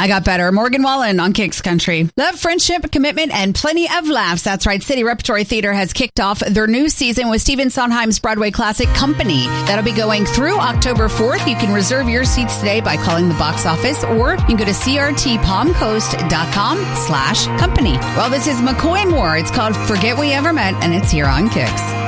I got better. Morgan Wallen on Kicks Country. Love, friendship, commitment, and plenty of laughs. That's right. City Repertory Theater has kicked off their new season with Stephen Sondheim's Broadway classic Company. That'll be going through October 4th. You can reserve your seats today by calling the box office, or you can go to crtpalmcoast.com/company. Well, this is McCoy Moore. It's called Forget We Ever Met, and it's here on Kicks.